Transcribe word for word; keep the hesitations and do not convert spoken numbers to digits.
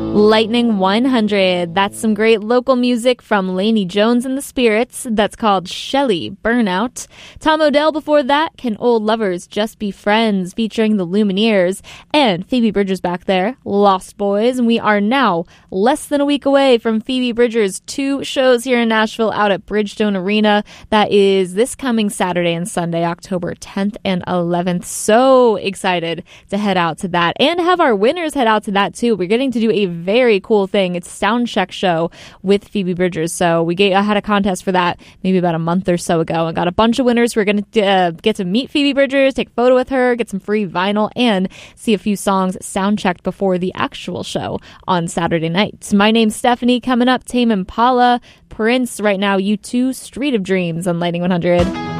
Lightning one hundred. That's some great local music from Lainey Jones and the Spirits. That's called Shelley Burnout. Tom Odell before that, Can Old Lovers Just Be Friends, featuring the Lumineers. And Phoebe Bridgers back there, Lost Boys. And we are now less than a week away from Phoebe Bridgers' two shows here in Nashville out at Bridgestone Arena. That is this coming Saturday and Sunday, October tenth and eleventh. So excited to head out to that and have our winners head out to that too. We're getting to do a very cool thing. It's Sound Check Show with Phoebe Bridgers. So we get, I had a contest for that maybe about a month or so ago and got a bunch of winners. We're going to uh, get to meet Phoebe Bridgers, take a photo with her, get some free vinyl, and see a few songs sound checked before the actual show on Saturday night. My name's Stephanie. Coming up, Tame Impala, Prince. Right now, U two, Street of Dreams on Lightning one hundred.